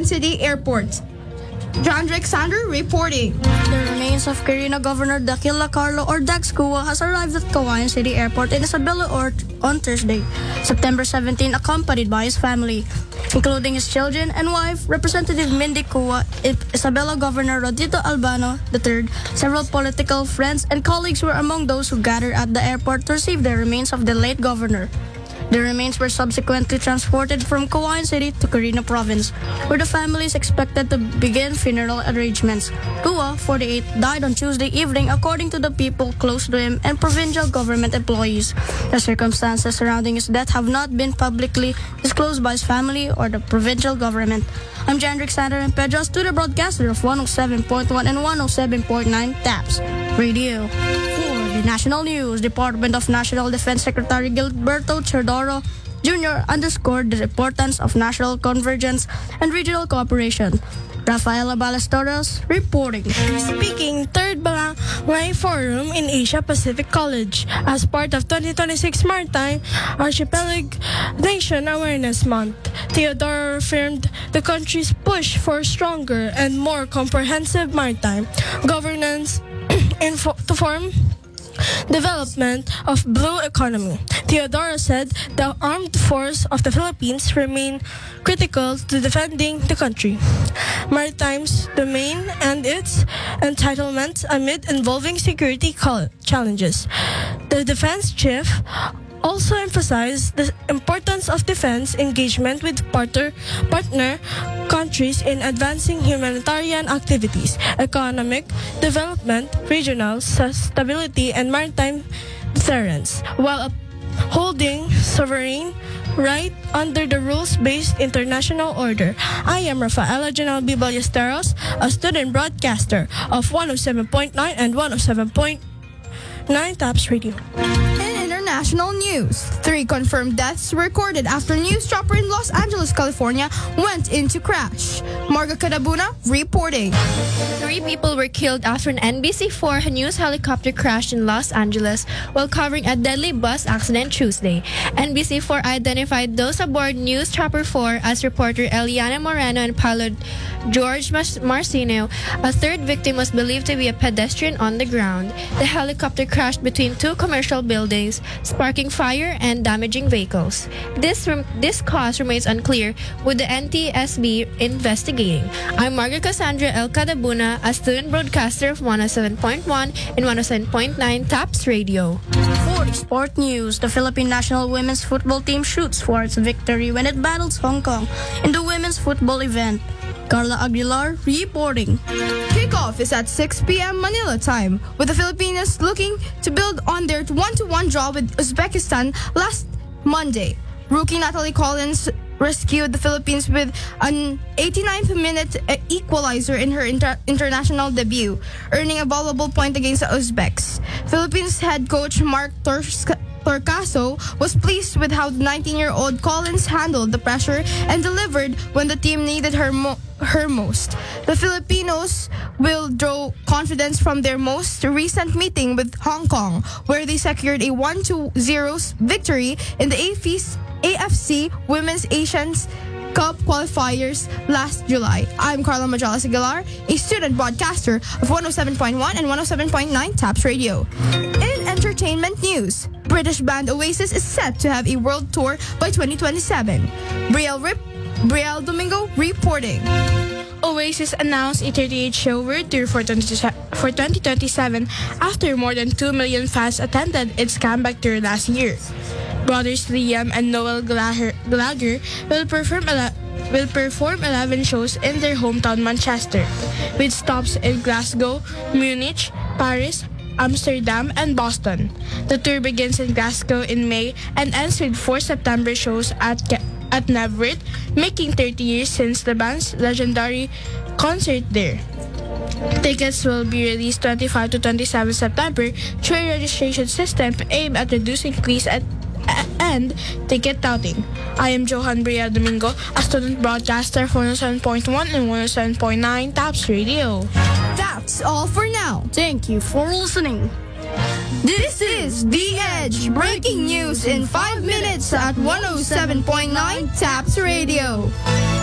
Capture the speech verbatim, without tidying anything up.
Cagayan City Airport. John Alexander reporting. The remains of Quirino Governor Daquila Carlo or Dax Cua has arrived at Cagayan City Airport in Isabela Ort on Thursday, September seventeenth, accompanied by his family, including his children and wife, Representative Mindy Cua, Isabela Governor Rodito Albano the third. Several political friends and colleagues were among those who gathered at the airport to receive the remains of the late governor. The remains were subsequently transported from Cagayan City to Quirino Province, where the family is expected to begin funeral arrangements. Cua, forty-eight, died on Tuesday evening, according to the people close to him and provincial government employees. The circumstances surrounding his death have not been publicly disclosed by his family or the provincial government. I'm Jandrick Sander and Pedros, to the broadcaster of one oh seven point one and one oh seven point nine TAPS Radio. The national news, Department of National Defense Secretary Gilberto Cherdoro Junior underscored the importance of national convergence and regional cooperation. Rafaela Ballesteros reporting. Speaking third Barangay Forum in Asia Pacific College as part of twenty twenty-six Maritime Archipelago Nation Awareness Month, Teodoro affirmed the country's push for stronger and more comprehensive maritime governance in fo- to form development of blue economy. Teodoro said the armed force of the Philippines remain critical to defending the country, maritime's domain and its entitlements amid evolving security challenges. The defense chief also emphasized the importance of defense engagement with partner, partner countries in advancing humanitarian activities, economic development, regional stability, and maritime deterrence, while upholding sovereign right under the rules-based international order. I am Rafaela Janelle B. Ballesteros, a student broadcaster of one oh seven point nine and one oh seven point nine TAPS Radio. International news. Three confirmed deaths recorded after news chopper in Los Angeles, California went into crash. Marga Kadabuna reporting. Three people were killed after an N B C four news helicopter crashed in Los Angeles while covering a deadly bus accident Tuesday. N B C four identified those aboard News Chopper four as reporter Eliana Moreno and pilot George Marcino. A third victim was believed to be a pedestrian on the ground. The helicopter crashed between two commercial buildings, sparking fire and damaging vehicles. This rem- this cause remains unclear, with the N T S B investigating. I'm Margaret Cassandra El Cadabuna, a student broadcaster of one oh seven point one and one oh seven point nine TAPS Radio. For sport news, the Philippine national women's football team shoots for its victory when it battles Hong Kong in the women's football event. Carla Aguilar reporting. Kickoff is at six p.m. Manila time, with the Filipinos looking to build on their one to one draw with Uzbekistan last Monday. Rookie Natalie Collins rescued the Philippines with an eighty-ninth minute equalizer in her inter- international debut, earning a valuable point against the Uzbeks. Philippines head coach Mark Torsk- Torcaso was pleased with how the nineteen-year-old Collins handled the pressure and delivered when the team needed her mo- her most. The Filipinos will draw confidence from their most recent meeting with Hong Kong, where they secured a one to zero victory in the A F C Women's Asians Cup qualifiers last July. I'm Carla Majalas Aguilar, a student broadcaster of one oh seven point one and one oh seven point nine TAPS Radio. In entertainment news, British band Oasis is set to have a world tour by twenty twenty-seven. Brielle Rip, Brielle Domingo reporting. Oasis announced a thirty-eight show world tour for twenty twenty-seven after more than two million fans attended its comeback tour last year. Brothers Liam and Noel Gallagher, Gallagher will perform ele- will perform eleven shows in their hometown Manchester, with stops in Glasgow, Munich, Paris, Amsterdam, and Boston. The tour begins in Glasgow in May and ends with four September shows at at Nebworth, making thirty years since the band's legendary concert there. Tickets will be released twenty-fifth to twenty-seventh September through a registration system aimed at reducing fees at and ticket touting. I am Johan Brielle Domingo, a student broadcaster for one oh seven point one and one oh seven point nine TAPS Radio. That's all for now. Thank you for listening. This is The Edge, breaking news in five minutes at one oh seven point nine TAPS Radio.